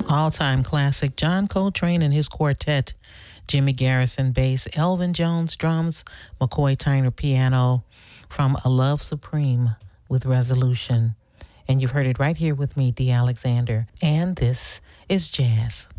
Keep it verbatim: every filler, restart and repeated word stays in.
All-time classic, John Coltrane and his quartet, Jimmy Garrison bass, Elvin Jones drums, McCoy Tyner piano, from A Love Supreme with Resolution. And you've heard it right here with me, Dee Alexander. And this is Jazz